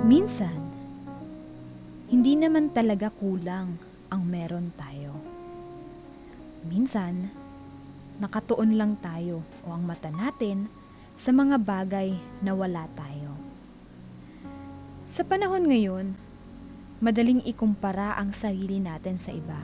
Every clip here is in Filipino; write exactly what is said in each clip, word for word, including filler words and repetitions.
Minsan, hindi naman talaga kulang ang meron tayo. Minsan, nakatuon lang tayo o ang mata natin sa mga bagay na wala tayo. Sa panahon ngayon, madaling ikumpara ang sarili natin sa iba.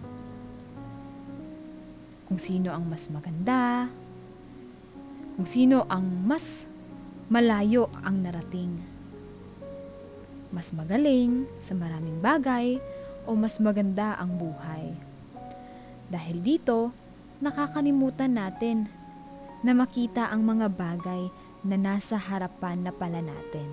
Kung sino ang mas maganda, kung sino ang mas malayo ang narating. Mas magaling sa maraming bagay o mas maganda ang buhay. Dahil dito, nakakalimutan natin na makita ang mga bagay na nasa harapan na pala natin.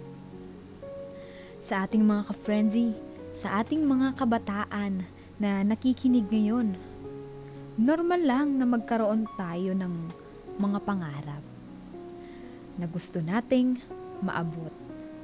Sa ating mga ka-frenzy, sa ating mga kabataan na nakikinig ngayon, normal lang na magkaroon tayo ng mga pangarap na gusto nating maabot.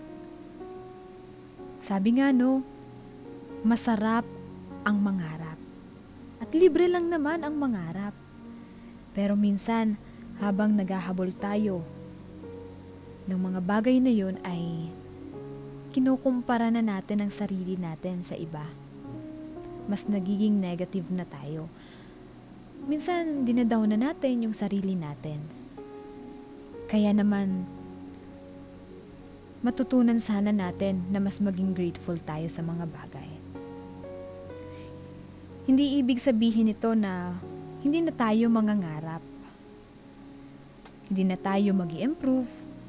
Sabi nga no, masarap ang mangarap. At libre lang naman ang mangarap. Pero minsan, habang naghahabol tayo ng mga bagay na yun ay kinukumpara na natin ang sarili natin sa iba. Mas nagiging negative na tayo. Minsan, dinadown na natin yung sarili natin. Kaya naman, matutunan sana natin na mas maging grateful tayo sa mga bagay. Hindi ibig sabihin ito na hindi na tayo mangangarap. Hindi na tayo mag-i-improve.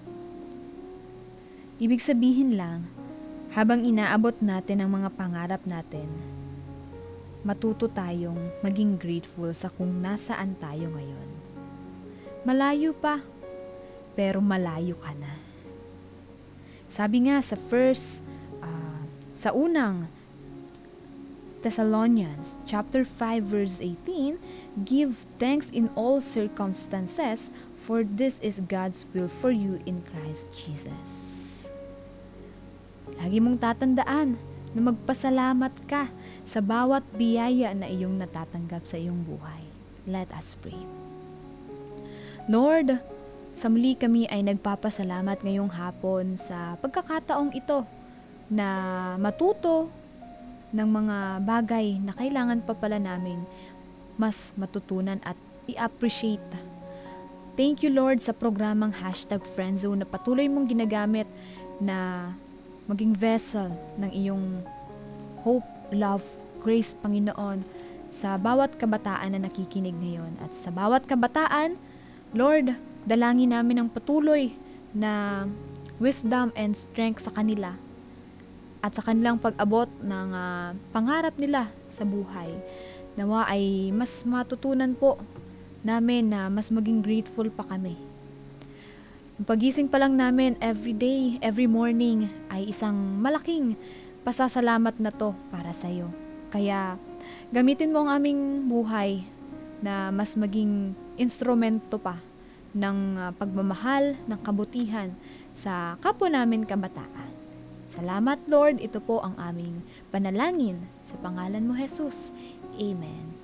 Ibig sabihin lang, habang inaabot natin ang mga pangarap natin, matuto tayong maging grateful sa kung nasaan tayo ngayon. Malayo pa, pero malayo ka na. Sabi nga sa first, uh, sa unang Thessalonians chapter five verse eighteen, give thanks in all circumstances, for this is God's will for you in Christ Jesus. Lagi mong tatandaan na magpasalamat ka sa bawat biyaya na iyong natatanggap sa iyong buhay. Let us pray. Lord, sa muli kami ay nagpapasalamat ngayong hapon sa pagkakataong ito na matuto ng mga bagay na kailangan pa pala namin mas matutunan at i-appreciate. Thank you Lord sa programang Hashtag Friendzone na patuloy mong ginagamit na maging vessel ng iyong hope, love, grace, Panginoon sa bawat kabataan na nakikinig ngayon. At sa bawat kabataan, Lord, dalangin namin ang patuloy na wisdom and strength sa kanila at sa kanilang pag-abot ng uh, pangarap nila sa buhay. Nawa ay mas matutunan po namin na mas maging grateful pa kami. Yung pagising pa lang namin every day, every morning ay isang malaking pasasalamat na to para sa iyo. Kaya gamitin mo ang aming buhay na mas maging instrumento pa ng uh, pagmamahal, ng kabutihan sa kapwa namin kabataan. Salamat Lord, ito po ang aming panalangin sa pangalan mo Jesus. Amen.